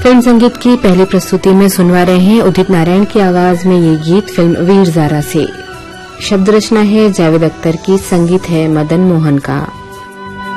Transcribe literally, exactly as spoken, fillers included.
Film संगीत की पहली प्रस्तुति में सुनवा रहे हैं उदित नारायण की आवाज में ये गीत फिल्म वीर ज़ारा से। शब्द रचना है जावेद अख्तर की, संगीत है मदन मोहन का।